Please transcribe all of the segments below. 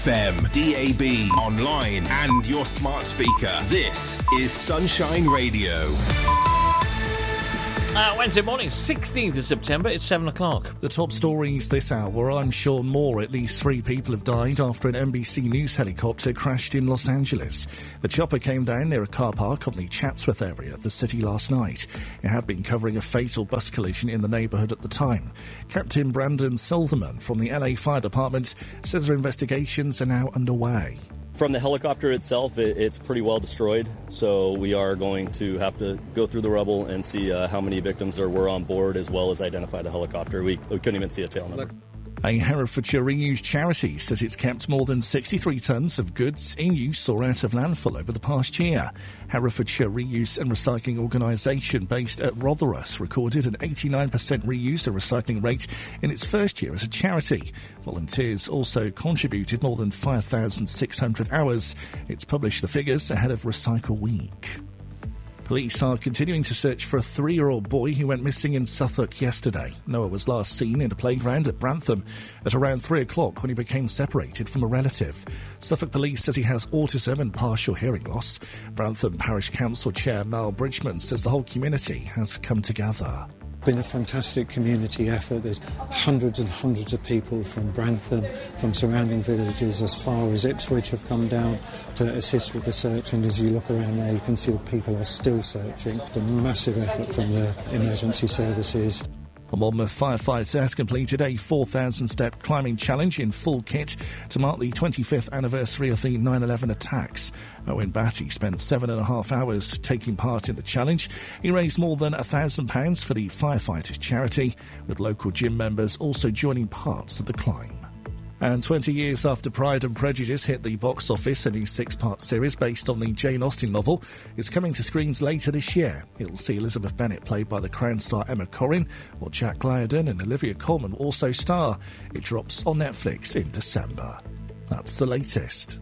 FM, DAB, online and your smart speaker. This is Sunshine Radio. Wednesday morning, 16th of September, it's 7 o'clock. The top stories this hour. I'm Sean Moore. At least 3 people have died after an NBC News helicopter crashed in Los Angeles. The chopper came down near a car park on the Chatsworth area of the city last night. It had been covering a fatal bus collision in the neighbourhood at the time. Captain Brandon Silverman from the LA Fire Department says their investigations are now underway. From the helicopter itself, it's pretty well destroyed, so we are going to have to go through the rubble and see how many victims there were on board, as well as identify the helicopter. We couldn't even see a tail number. A Herefordshire reuse charity says it's kept more than 63 tonnes of goods in use or out of landfill over the past year. Herefordshire Reuse and Recycling Organisation, based at Rotherham, recorded an 89% reuse and recycling rate in its first year as a charity. Volunteers also contributed more than 5,600 hours. It's published the figures ahead of Recycle Week. Police are continuing to search for a 3-year-old boy who went missing in Suffolk yesterday. Noah was last seen in a playground at Brantham at around 3 o'clock when he became separated from a relative. Suffolk Police says he has autism and partial hearing loss. Brantham Parish Council Chair Mal Bridgman says the whole community has come together. Been a fantastic community effort. There's hundreds and hundreds of people from Brantham, from surrounding villages as far as Ipswich have come down to assist with the search, and as you look around there you can see that people are still searching. A massive effort from the emergency services. A Monmouth firefighter has completed a 4,000-step climbing challenge in full kit to mark the 25th anniversary of the 9/11 attacks. Owen Batty spent 7.5 hours taking part in the challenge. He raised more than £1,000 for the firefighters' charity, with local gym members also joining parts of the climb. And 20 years after Pride and Prejudice hit the box office, a new 6-part series based on the Jane Austen novel is coming to screens later this year. It'll see Elizabeth Bennet played by the Crown star Emma Corrin, while Jack Lydon and Olivia Colman will also star. It drops on Netflix in December. That's the latest.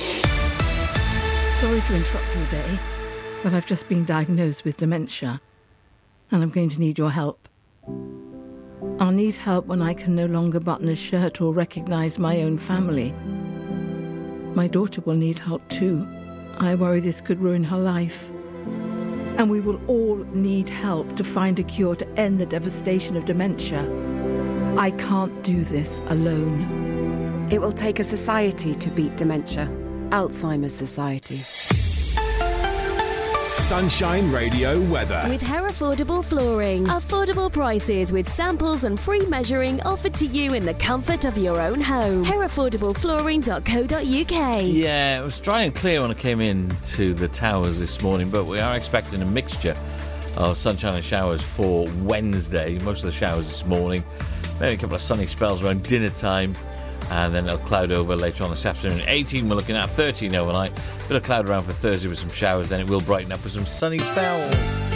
Sorry to interrupt your day, but I've just been diagnosed with dementia, and I'm going to need your help. I'll need help when I can no longer button a shirt or recognise my own family. My daughter will need help too. I worry this could ruin her life. And we will all need help to find a cure to end the devastation of dementia. I can't do this alone. It will take a society to beat dementia. Alzheimer's Society. Sunshine Radio weather. With Herefordable Flooring. Affordable prices with samples and free measuring offered to you in the comfort of your own home. Herefordablepflooring.co.uk. Yeah, it was dry and clear when I came in to the towers this morning, but we are expecting a mixture of sunshine and showers for Wednesday. Most of the showers this morning. Maybe a couple of sunny spells around dinner time. And then it'll cloud over later on this afternoon. 18 we're looking at, 13 overnight. Bit of cloud around for Thursday with some showers. Then it will brighten up with some sunny spells.